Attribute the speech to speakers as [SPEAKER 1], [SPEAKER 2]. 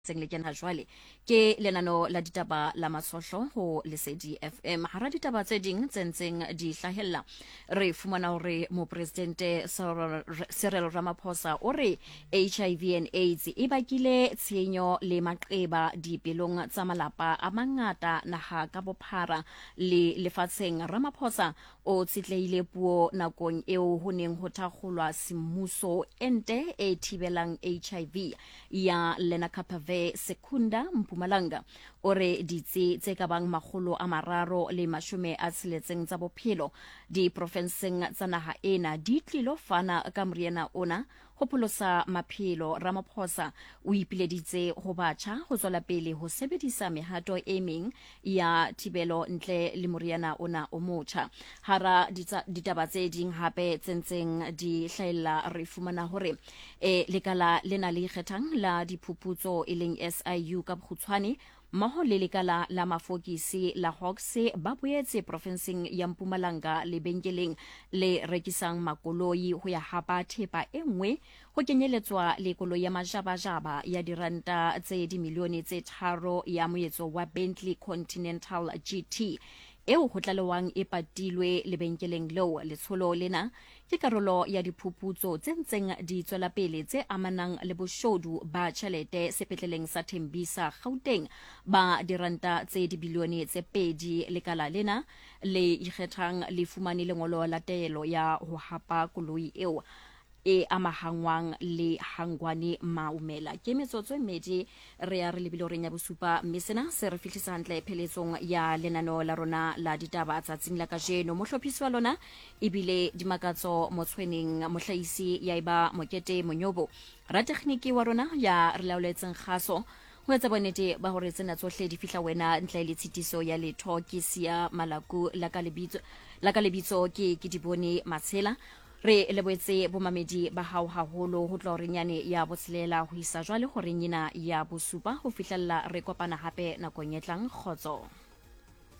[SPEAKER 1] seng le kena jwale ke lenano la ditaba la masohlo ho Lesedi FM hara ditaba tse ding tse ntseng di hlahella re fumana hore mopresidente Cyril Ramaphosa o re HIV and AIDS e bakile tshenyo le maqeba dipelong tsa malapa a mangata naha ka bophara le lefatsheng. Ramaphosa o tsitleile puo nakong eo ho neng ho thakgolwa semmuso ente e thibelang HIV ya Lenacapavir Secunda Mpumalanga ore ditsi tse ka bang 360 tsa bophelo di provinseng tsa naha ena di tlilo fana ka moriana ona ho pholosa maphelo. Ramaphosa o ipileditse ho batjha ho tswela pele ho sebedisa mehato e meng ya thibelo ntle le moriana ona o motjha. Hara ditaba tse ding hape tsentseng di hlaela re fumana hore lekala lena le ikgethang la diphuputso e leng SIU ka bokgutshwane mmoho le lekala la mafokisi la Hawks ba boetse provinseng ya Mpumalanga lebenkeleng le rekisang makoloi ho ya hapa thepa e nngwe ho kenyeletswa le koloi ya majabajaba ya diranta tse dimilione tse 3 ya moetso wa Bentley Continental GT eo ho tlalewang e patilwe lebenkeleng leo. Letsholo lena ke karolo ya diphuputso tse ntseng di tswela pele tse amanang le boshodu ba tjhelete sepetleleng sa Tembisa Gauteng ba diranta tse dibilione tse 2. Lekala lena le ikgethang le fumane lengolo la taelo ya ho hapa koloi eo e amahangwang le Hangwane Maumela. Ke metsotso e mmedi re ya re lebile oreng ya bosupa mme sena se re fihlisa hantle pheletsong ya lenano la rona la ditaba tsatsing la kajeno. Mohlophisi wa lona ebile dimakatso motshweneng mohlaisi ya iba Mokete Monyobo, ratekhniki wa rona ya re laoletseng kgaso ho etsa bonnete ba hore tsena tsohle di fihla wena ntle le tshitiso ya letho. Ke sia malaku la ka lebitso ke Dibone Matshela. Re leboetse bomamedi ba hao haholo ho tlo renyane ya botshelela ho isa jwale ho renyina ya bosupa ho fihlella re kopana hape nakong e tlang. Khotso.